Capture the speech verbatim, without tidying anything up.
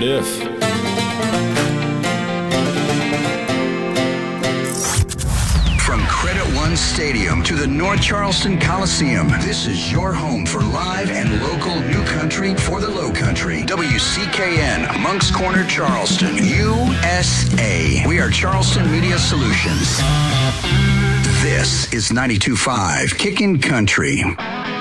What if? From Credit One Stadium to the North Charleston Coliseum, this is your home for live and local new country for the low country. W C K N, Moncks Corner, Charleston, U S A. We are Charleston Media Solutions. This is ninety-two point five Kickin' Country.